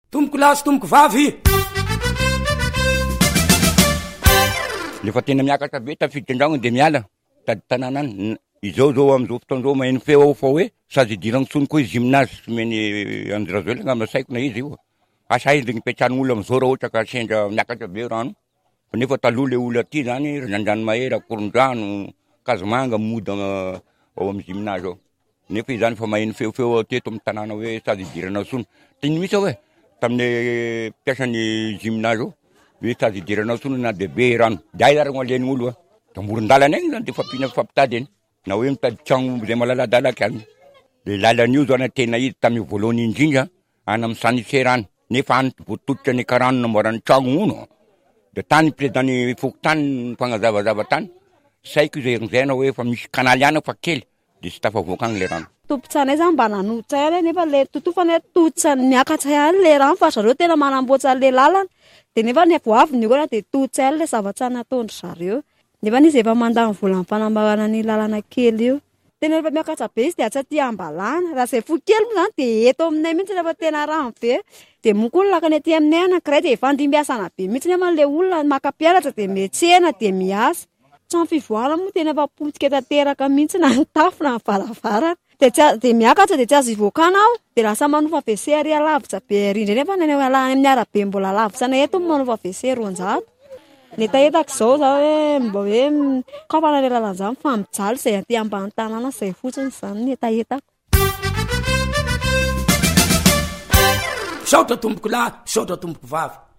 tomboko lahy sy tomboko vavy. Lefa tena miakatra be tafiditra andragno de miala tady tanàna any. Izao zao amizao fotoan'izao maheno feo ao fa hoe sady idiragny tsonoko hoe gymnase meny Andrazeo le ngamba saiko na izy io. Asa izy nipetrahan'olo amizao raha ohatra ka sendra miakatra be rano. Fa nefa taloha le olo aty zany Randranomahera, Korondrano, Kazomanga mody ao amin'ny gymnase ao. Nefa izany fa maheno feofeo teto amin'ny tanàna hoe sady idirana tsony. Tiny misy hoe tamin'ny mpiasan'ny gymnase ao hoe sady idirana tsony na de be rano. Day zaragno alen'ny olo da moron-dalana egny zany de fampina fampitady eny. Na hoe mitady tragno zay malaladalaka any. Le lalan'io zany tena izy tamin'ny voalohany indrindra any amin'ny Saniserany. Nefa any voatotitra ny karano namboarany tragno uno. De tany président Fokotany fagnazavazava tany. Saiko zay na hoe fa misy kanaly ana fa kely de sy tafavoaka agny le rano. Tompotsanay zany mba nanotsay any nefa le totofany totsa miakatsay any le rano fa zareo tena manamboatra le lalana. De nefa ny voaviny koa de totsay le zavatsy nataondry zareo. Nefa izy efa mandany vola amin'ny fanambarana ny lalana kely io. Tena rehefa miakatra be izy de atsaty ambalana. Raha zay fo kely moa zany de eto aminay mihitsy rehefa tena rano be. De moa koa lakany aty aminay anankiray de efa andimbiasana be mihitsy nefa le olona maka pianatra de miantsena de miasa. Trano fivoarana moa tena efa potika tanteraka mihitsy na ny tafo na ny varavarana. De miakatra de tsy azo ivokana ao de lasa manofa WC ary alavitra be rindra nefa ny amin'ny arabe mbola lavitra na eto manofa WC 200. Netaetako zao hoe mba hoe kaopana le lalan'izany fa mijaly zay aty ambany tanàna zay fotsiny zany netaetako. Saotra tomboko lahy, saotra tomboko vavy.